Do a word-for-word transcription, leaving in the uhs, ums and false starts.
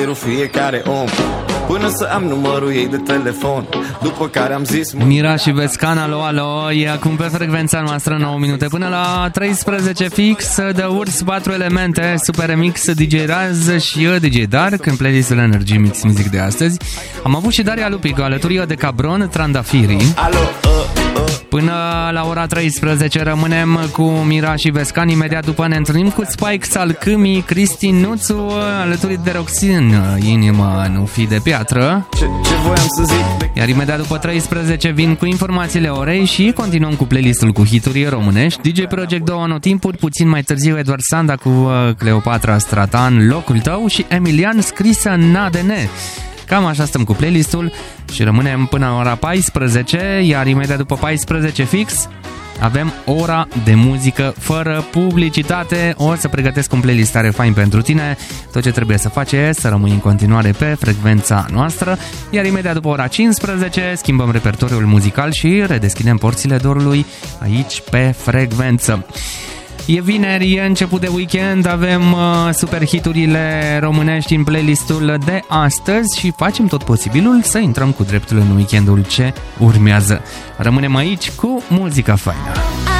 fiecare om, până să am numărul ei de telefon. După care am zis Mira și Vescan, alo, alo. E acum pe frecvența noastră nouă minute până la treisprezece fix. De Urs, patru elemente, Super Remix, D J Raz și D J Dark în playlistul Energy Mix Music de astăzi. Am avut și Daria Lupic, alături de Cabron, Trandafiri. alo, uh, uh. Până la ora treisprezece rămânem cu Mira și Vescan. Imediat după ne întâlnim cu Spike Salcâmi, Cristi Nuțu, alături de Roxin, Inima nu fi de piatră. Ce, ce voiam să zic? Iar imediat după treisprezece vin cu informațiile orei și continuăm cu playlistul cu hituri românești. D J Project două anotimpuri, puțin mai târziu Eduard Sanda cu Cleopatra Stratan, Locul tău, și Emilian scrisă în A D N. Cam așa stăm cu playlistul și rămânem până la ora paisprezece, iar imediat după paisprezece fix avem ora de muzică fără publicitate. O să pregătesc un playlist tare fain pentru tine. Tot ce trebuie să faci e să rămâi în continuare pe frecvența noastră, iar imediat după ora cincisprezece schimbăm repertoriul muzical și redeschidem porțile dorului aici pe frecvență. E vineri, e început de weekend, avem uh, super hiturile românești în playlistul de astăzi și facem tot posibilul să intrăm cu dreptul în weekendul ce urmează. Rămânem aici cu muzica faină.